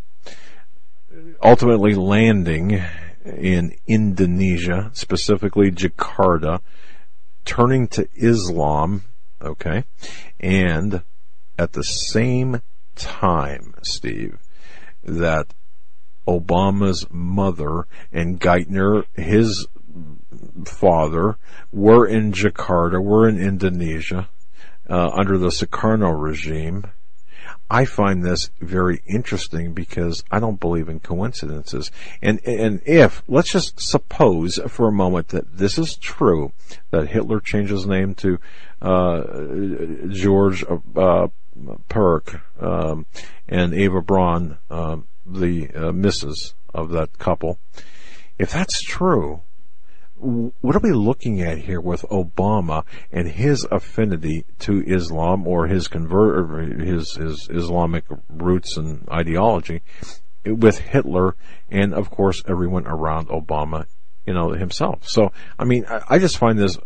ultimately landing in Indonesia, specifically Jakarta, turning to Islam, okay, and at the same time, Steve, that Obama's mother and Geithner, his father, were in Jakarta, were in Indonesia, uh, under the Sukarno regime. I find this very interesting because I don't believe in coincidences. And, and if, let's just suppose for a moment that this is true, that Hitler changed his name to, uh, George, uh, Perk, um, and Eva Braun, uh, the uh, missus of that couple. If that's true, what are we looking at here with Obama and his affinity to Islam, or his convert, or his his Islamic roots and ideology, with Hitler and of course everyone around Obama, you know, himself? So, I mean, I, I just find this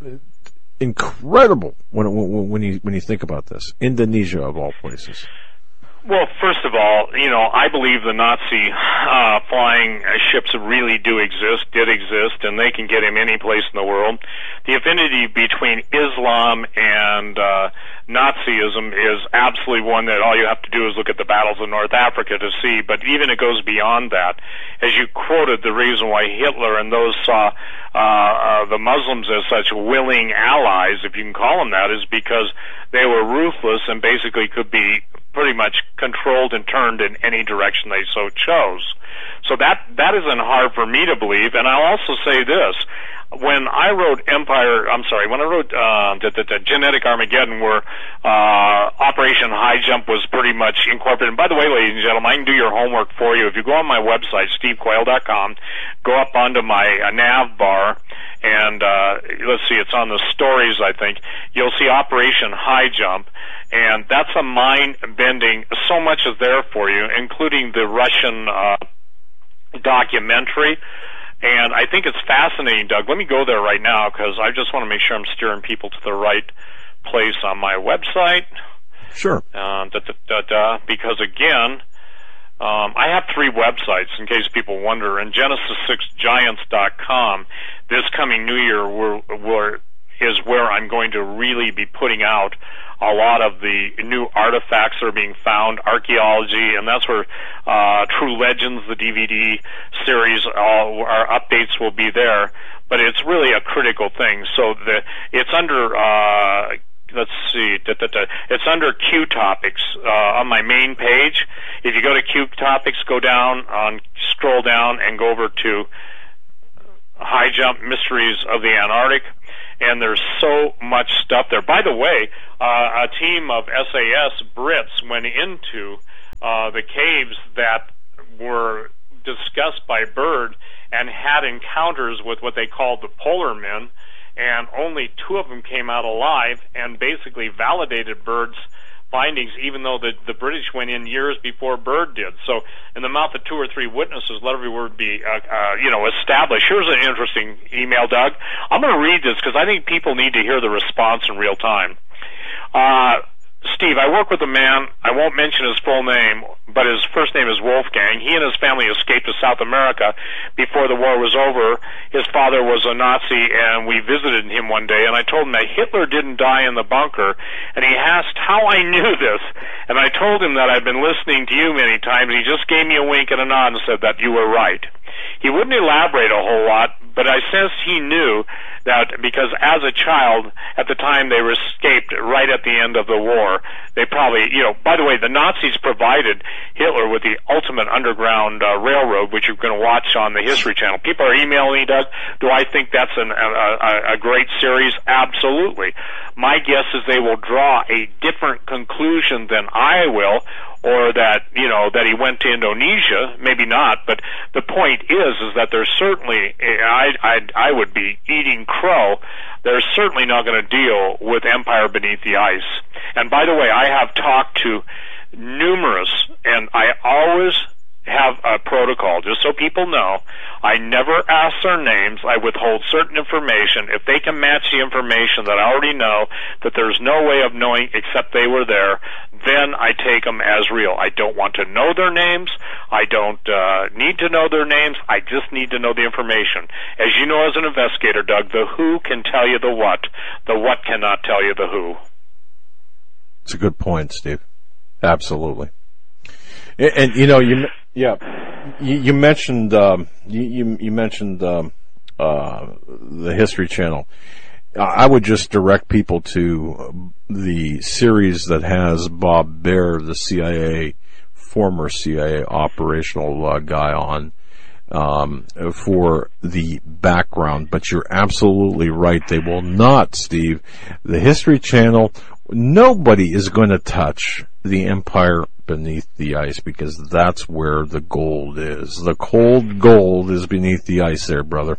incredible when when you when you think about this. Indonesia of all places. Well, first of all, you know, I believe the Nazi uh, flying ships really do exist, did exist, and they can get him any place in the world. The affinity between Islam and uh, Nazism is absolutely one that all you have to do is look at the battles in North Africa to see, but even it goes beyond that. As you quoted, the reason why Hitler and those saw uh, uh, the Muslims as such willing allies, if you can call them that, is because they were ruthless and basically could be pretty much controlled and turned in any direction they so chose. So that that isn't hard for me to believe. And I'll also say this. When I wrote Empire, I'm sorry, when I wrote uh, the, the, the Genetic Armageddon, where uh, Operation High Jump was pretty much incorporated. And by the way, ladies and gentlemen, I can do your homework for you. If you go on my website, steve quayle dot com, go up onto my uh, nav bar, and uh, let's see, it's on the stories, I think. You'll see Operation High Jump, and that's a mind-bending, so much is there for you, including the Russian uh, documentary. And I think it's fascinating, Doug. Let me go there right now, because I just want to make sure I'm steering people to the right place on my website. Sure. Uh, da, da, da, da, because, again, um, I have three websites, in case people wonder. And Genesis six Giants dot com, this coming New Year, we're, we're, is where I'm going to really be putting out a lot of the new artifacts that are being found, archaeology, and that's where uh, True Legends, the D V D series, all our updates will be there. But it's really a critical thing. So the it's under uh, let's see, da, da, da, it's under Q Topics uh, on my main page. If you go to Q Topics, go down, on scroll down, and go over to High Jump Mysteries of the Antarctic. And there's so much stuff there. By the way, uh, a team of S A S Brits went into uh, the caves that were discussed by Byrd and had encounters with what they called the Polar Men, and only two of them came out alive and basically validated Byrd's findings, even though the, the British went in years before Byrd did. So in the mouth of two or three witnesses, let every word be, uh, uh, you know, established. Here's an interesting email, Doug. I'm going to read this because I think people need to hear the response in real time. Uh, Steve, I work with a man, I won't mention his full name, but his first name is Wolfgang. He and his family escaped to South America before the war was over. His father was a Nazi, and we visited him one day, and I told him that Hitler didn't die in the bunker, and he asked how I knew this, and I told him that I'd been listening to you many times, and he just gave me a wink and a nod and said that you were right. He wouldn't elaborate a whole lot, but I sensed he knew that because as a child, at the time they were escaped right at the end of the war, they probably, you know, by the way, the Nazis provided Hitler with the ultimate underground uh, railroad, which you're going to watch on the History Channel. People are emailing me, Doug, do I think that's an, a, a great series? Absolutely. My guess is they will draw a different conclusion than I will, or that, you know, that he went to Indonesia, maybe not, but the point is, is that there's certainly, I, I, I would be eating crow, they're certainly not going to deal with Empire Beneath the Ice. And by the way, I have talked to numerous, and I always have a protocol, just so people know. I never ask their names. I withhold certain information. If they can match the information that I already know, that there's no way of knowing except they were there, then I take them as real. I don't want to know their names. I don't uh, need to know their names. I just need to know the information. As you know as an investigator, Doug, the who can tell you the what. The what cannot tell you the who. It's a good point, Steve. Absolutely. And, and you know, you yeah, you, you mentioned um, you, you you mentioned um, uh, the History Channel. I would just direct people to the series that has Bob Baer, the C I A, former C I A operational uh, guy, on um, for the background. But you're absolutely right. They will not, Steve. The History Channel, nobody is going to touch the Empire Beneath the Ice, because that's where the gold is. The cold gold is beneath the ice there, brother.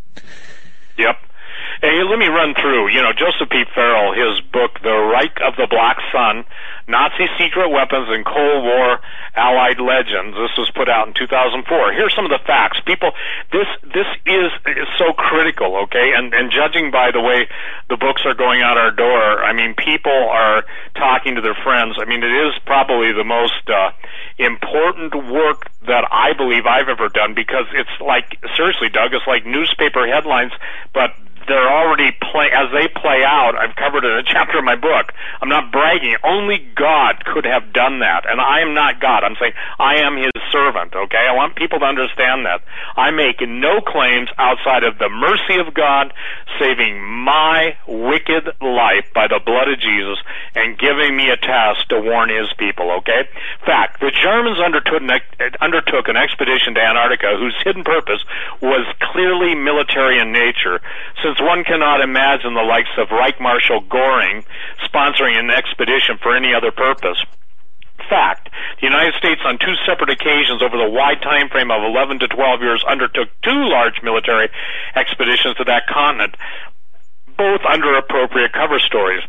Yep. Hey, let me run through, you know, Joseph P. Farrell, his book, The Reich of the Black Sun, Nazi Secret Weapons and Cold War Allied Legends. This was put out in two thousand four. Here's some of the facts. People, this this is, is so critical, okay? And, and judging by the way the books are going out our door, I mean, people are talking to their friends. I mean, it is probably the most uh, important work that I believe I've ever done, because it's like, seriously, Doug, it's like newspaper headlines, but they're already play as they play out. I've covered it in a chapter of my book. I'm not bragging. Only God could have done that, and I am not God. I'm saying I am His servant. Okay, I want people to understand that. I make no claims outside of the mercy of God, saving my wicked life by the blood of Jesus and giving me a task to warn His people. Okay. Fact: the Germans undertook an, undertook an expedition to Antarctica whose hidden purpose was clearly military in nature. Since one cannot imagine the likes of Reich Marshal Goring sponsoring an expedition for any other purpose. Fact, the United States on two separate occasions over the wide time frame of eleven to twelve years undertook two large military expeditions to that continent, both under appropriate cover stories.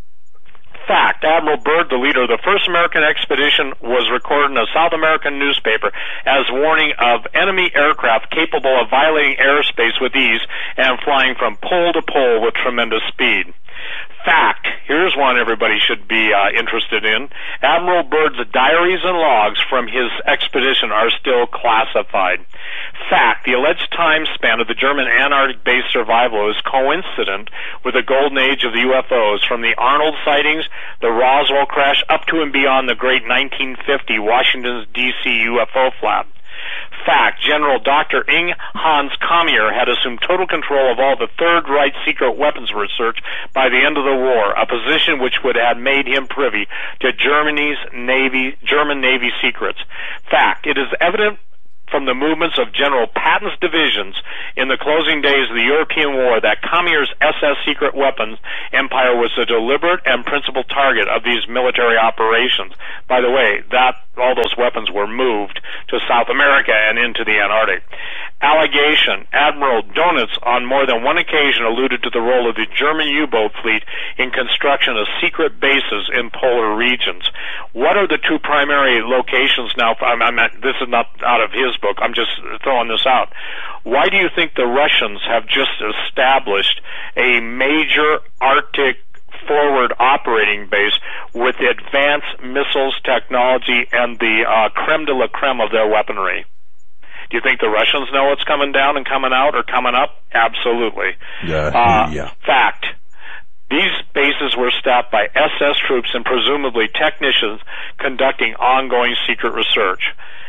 Fact, Admiral Byrd, the leader of the first American expedition, was recorded in a South American newspaper as warning of enemy aircraft capable of violating airspace with ease and flying from pole to pole with tremendous speed. Fact, here's one everybody should be uh, interested in. Admiral Byrd's diaries and logs from his expedition are still classified. Fact, the alleged time span of the German Antarctic base survival is coincident with the golden age of the U F Os, from the Arnold sightings, the Roswell crash, up to and beyond the great nineteen fifty Washington, D C U F O flap. Fact, General Doctor Ing Hans Kamier had assumed total control of all the Third Reich secret weapons research by the end of the war, a position which would have made him privy to Germany's Navy, German Navy secrets. Fact, it is evident from the movements of General Patton's divisions in the closing days of the European War that Kamier's S S secret weapons empire was a deliberate and principal target of these military operations. By the way, that all those weapons were moved to South America and into the Antarctic. Allegation, Admiral Donitz on more than one occasion alluded to the role of the German U-boat fleet in construction of secret bases in polar regions. What are the two primary locations now? I'm, I'm not, this is not out of his book. I'm just throwing this out. Why do you think the Russians have just established a major Arctic forward operating base with advanced missiles technology and the uh, creme de la creme of their weaponry? Do you think the Russians know what's coming down and coming out or coming up? Absolutely. Yeah. Uh, yeah. Fact. These bases were staffed by S S troops and presumably technicians conducting ongoing secret research.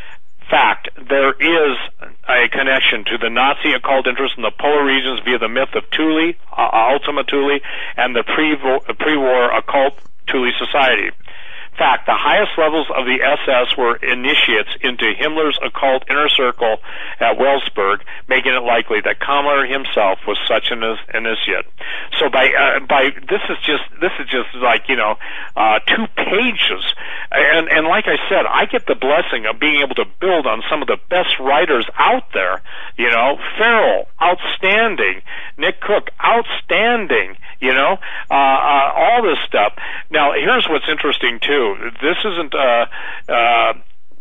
Fact, there is a connection to the Nazi occult interest in the polar regions via the myth of Thule, uh, Ultima Thule, and the pre-war occult Thule Society. Fact, the highest levels of the S S were initiates into Himmler's occult inner circle at Welsburg, making it likely that Kammler himself was such an initiate. So by uh, by this is just this is just like you know uh, two pages, and and like I said, I get the blessing of being able to build on some of the best writers out there. You know, Farrell, outstanding. Nick Cook, outstanding. You know, uh, uh, all this stuff. Now, here's what's interesting too. This isn't uh, uh,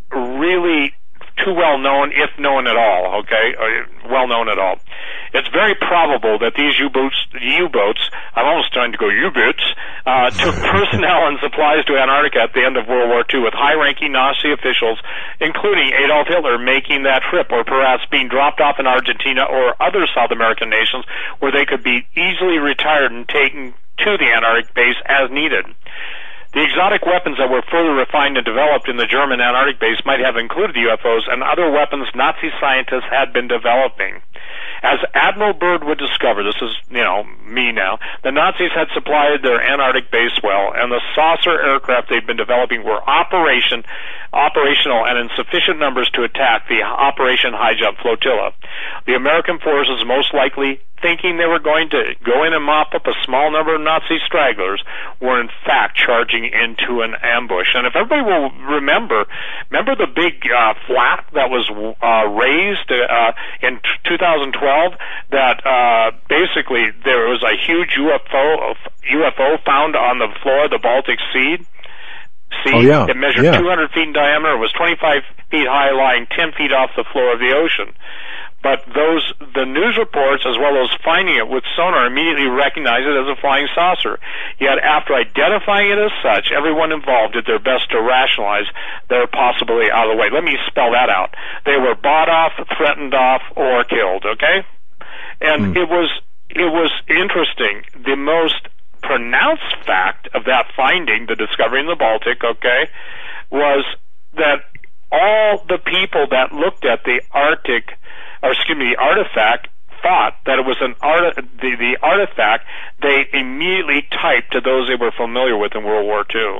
really too well known, if known at all, okay? Uh, well known at all. It's very probable that these U-boats, U-boats, I'm almost trying to go U-boats, uh, took personnel and supplies to Antarctica at the end of World War Two, with high-ranking Nazi officials, including Adolf Hitler, making that trip, or perhaps being dropped off in Argentina or other South American nations where they could be easily retired and taken to the Antarctic base as needed. The exotic weapons that were further refined and developed in the German Antarctic base might have included U F Os and other weapons Nazi scientists had been developing. As Admiral Byrd would discover, this is, you know, me now, the Nazis had supplied their Antarctic base well, and the saucer aircraft they'd been developing were operation, operational and in sufficient numbers to attack the Operation High Jump Flotilla. The American forces, most likely thinking they were going to go in and mop up a small number of Nazi stragglers, were in fact charging into an ambush. And if everybody will remember, remember the big uh, flak that was uh, raised uh, in two thousand twelve, that uh, basically there was a huge U F O U F O found on the floor of the Baltic Sea. Sea. Oh, yeah. It measured yeah. two hundred feet in diameter. It was twenty-five feet high, lying ten feet off the floor of the ocean. But those, the news reports, as well as finding it with sonar, immediately recognized it as a flying saucer. Yet after identifying it as such, everyone involved did their best to rationalize their possibility out of the way. Let me spell that out. They were bought off, threatened off, or killed, okay? And mm. it was, it was interesting. The most pronounced fact of that finding, the discovery in the Baltic, okay, was that all the people that looked at the Arctic, or excuse me, the artifact, thought that it was an art, the, the artifact they immediately typed to those they were familiar with in World War Two.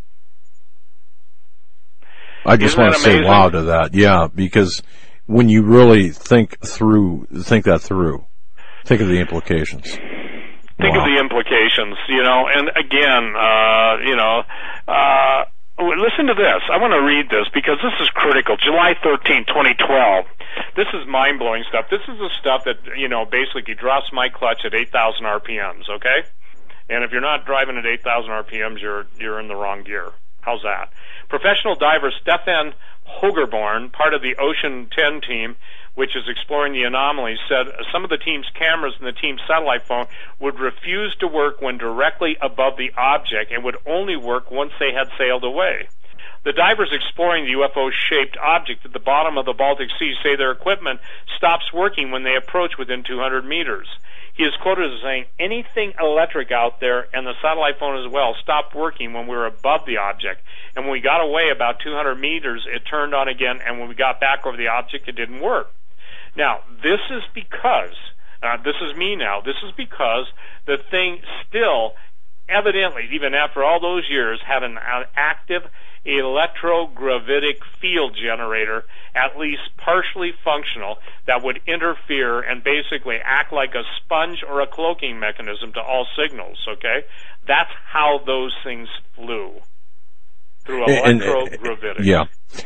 I just Isn't want to say wow to that, yeah, because when you really think through, think that through, think of the implications. Think wow. of the implications, you know, and again, uh, you know, uh, listen to this. I want to read this because this is critical. July thirteenth, twenty twelve. This is mind-blowing stuff. This is the stuff that, you know, basically drops my clutch at eight thousand R P Ms, okay? And if you're not driving at eight thousand R P Ms, you're you're in the wrong gear. How's that? Professional diver Stefan Hogerborn, part of the Ocean ten team, which is exploring the anomalies, said some of the team's cameras and the team's satellite phone would refuse to work when directly above the object and would only work once they had sailed away. The divers exploring the U F O-shaped object at the bottom of the Baltic Sea say their equipment stops working when they approach within two hundred meters. He is quoted as saying, anything electric out there, and the satellite phone as well, stopped working when we were above the object. And when we got away about two hundred meters, it turned on again, and when we got back over the object, it didn't work. Now, this is because, uh, this is me now, this is because the thing still, evidently, even after all those years, had an uh, active electrogravitic field generator, at least partially functional, that would interfere and basically act like a sponge or a cloaking mechanism to all signals, okay? That's how those things flew, through electrogravitic. And, and, yeah.